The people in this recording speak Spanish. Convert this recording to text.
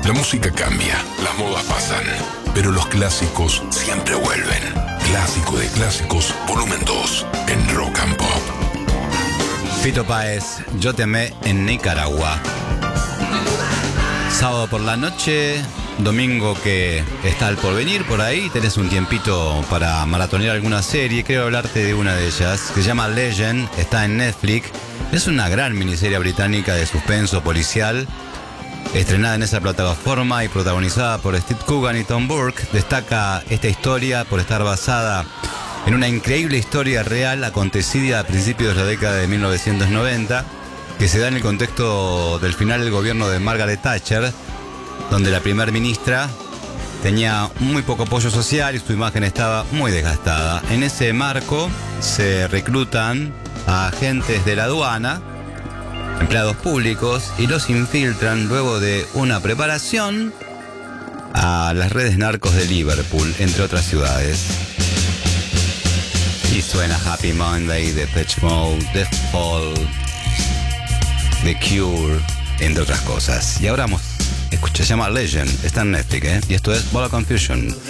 La música cambia, las modas pasan, pero los clásicos siempre vuelven. Clásico de clásicos, volumen 2, en Rock and Pop. Fito Páez, Yo te amé en Nicaragua. Sábado por la noche, domingo que está al porvenir por ahí, tenés un tiempito para maratonear alguna serie. Quiero hablarte de una de ellas, que se llama Legend, está en Netflix. Es una gran miniserie británica de suspenso policial, estrenada en esa plataforma y protagonizada por Steve Coogan y Tom Burke. Destaca esta historia por estar basada en una increíble historia real acontecida a principios de la década de 1990, que se da en el contexto del final del gobierno de Margaret Thatcher, donde la primer ministra tenía muy poco apoyo social y su imagen estaba muy desgastada. En ese marco se reclutan a agentes de la aduana, empleados públicos, y los infiltran luego de una preparación a las redes narcos de Liverpool, entre otras ciudades. Y suena Happy Monday, Depeche Mode, The Fall, The Cure, entre otras cosas. Y ahora escucha, se llama Legend, está en Netflix, y esto es Ball of Confusion.